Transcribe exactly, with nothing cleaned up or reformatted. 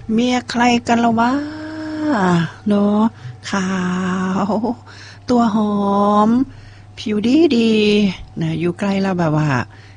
เมียใครกันละวะเนาะขาวตัวหอมผิวดีดีนะอยู่ใกล้แล้วแบบว่า